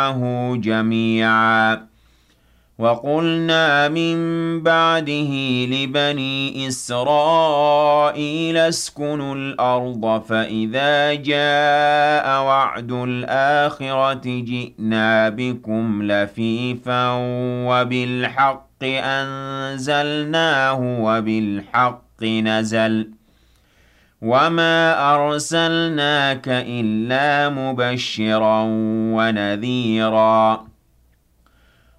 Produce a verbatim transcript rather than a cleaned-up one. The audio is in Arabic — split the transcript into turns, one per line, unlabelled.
معه جميعا. وقلنا من بعده لبني إسرائيل اسكنوا الأرض فإذا جاء وعد الآخرة جئنا بكم لفيفا وبالحق أنزلناه وبالحق نزل وما أرسلناك إلا مبشرا ونذيرا